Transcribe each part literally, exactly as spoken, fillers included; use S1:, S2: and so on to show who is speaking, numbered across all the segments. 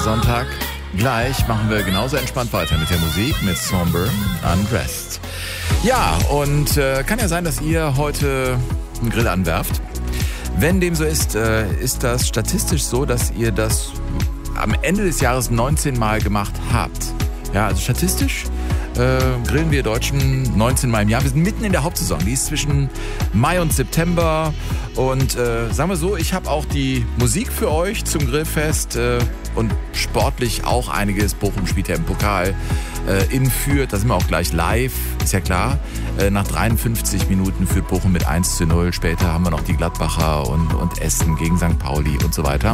S1: Sonntag. Gleich machen wir genauso entspannt weiter mit der Musik, mit Somber Undressed. Ja, und äh, kann ja sein, dass ihr heute einen Grill anwerft. Wenn dem so ist, äh, ist das statistisch so, dass ihr das am Ende des Jahres neunzehn Mal gemacht habt. Ja, also statistisch äh, grillen wir Deutschen neunzehn Mal im Jahr. Wir sind mitten in der Hauptsaison. Die ist zwischen Mai und September. Und äh, sagen wir so, ich habe auch die Musik für euch zum Grillfest äh, und sportlich auch einiges. Bochum spielt ja im Pokal äh, in Fürth. Da sind wir auch gleich live, ist ja klar. Äh, nach dreiundfünfzig Minuten führt Bochum mit eins zu null. Später haben wir noch die Gladbacher und, und Essen gegen Sankt Pauli und so weiter.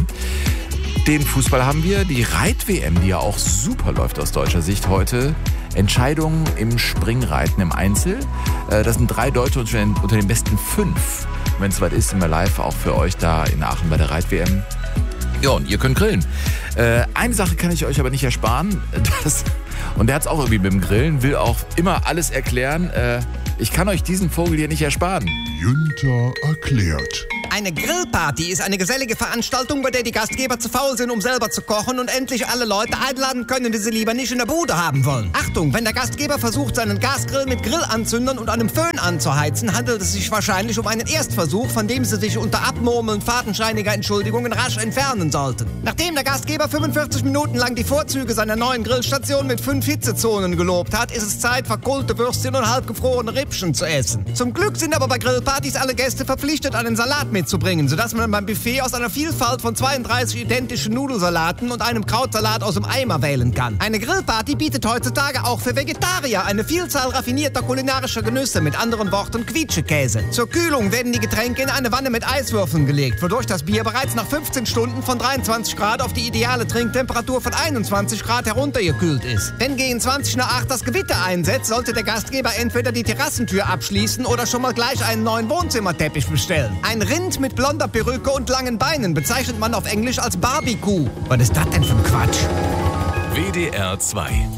S1: Den Fußball haben wir, die Reit-W M, die ja auch super läuft aus deutscher Sicht heute. Entscheidungen im Springreiten im Einzel. Das sind drei Deutsche unter den besten fünf. Wenn es soweit ist, sind wir live auch für euch da in Aachen bei der Reit-W M. Ja, und ihr könnt grillen. Äh, eine Sache kann ich euch aber nicht ersparen. Das, und der hat es auch irgendwie mit dem Grillen, will auch immer alles erklären. Äh, ich kann euch diesen Vogel hier nicht ersparen.
S2: Günther erklärt.
S3: Eine Grillparty ist eine gesellige Veranstaltung, bei der die Gastgeber zu faul sind, um selber zu kochen und endlich alle Leute einladen können, die sie lieber nicht in der Bude haben wollen. Achtung, wenn der Gastgeber versucht, seinen Gasgrill mit Grillanzündern und einem Föhn anzuheizen, handelt es sich wahrscheinlich um einen Erstversuch, von dem sie sich unter Abmurmeln fadenscheiniger Entschuldigungen rasch entfernen sollten. Nachdem der Gastgeber fünfundvierzig Minuten lang die Vorzüge seiner neuen Grillstation mit fünf Hitzezonen gelobt hat, ist es Zeit, verkohlte Würstchen und halbgefrorene Rippchen zu essen. Zum Glück sind aber bei Grillpartys alle Gäste verpflichtet, einen Salat mitzubringen, sodass man beim Buffet aus einer Vielfalt von zweiunddreißig identischen Nudelsalaten und einem Krautsalat aus dem Eimer wählen kann. Eine Grillparty bietet heutzutage auch für Vegetarier eine Vielzahl raffinierter kulinarischer Genüsse, mit anderen Worten Quietschekäse. Zur Kühlung werden die Getränke in eine Wanne mit Eiswürfeln gelegt, wodurch das Bier bereits nach fünfzehn Stunden von dreiundzwanzig Grad auf die ideale Trinktemperatur von einundzwanzig Grad heruntergekühlt ist. Wenn gegen zwanzig nach acht das Gewitter einsetzt, sollte der Gastgeber entweder die Terrassentür abschließen oder schon mal gleich einen neuen Wohnzimmerteppich bestellen. Ein Rind mit blonder Perücke und langen Beinen bezeichnet man auf Englisch als Barbecue. Was ist das denn für ein Quatsch?
S4: W D R zwei